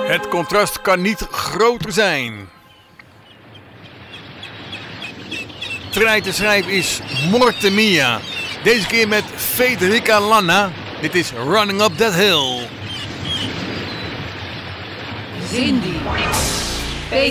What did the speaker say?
Het contrast kan niet groter zijn. Trein te schrijven is Morte Mia. Deze keer met Federica Lanna. Dit is Running Up That Hill. Zindi.